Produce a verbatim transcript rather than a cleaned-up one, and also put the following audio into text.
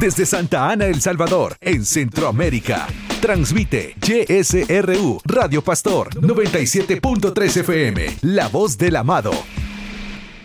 desde Santa Ana, El Salvador, en Centroamérica. Transmite Y S R U Radio Pastor noventa y siete punto tres F M, La Voz del Amado.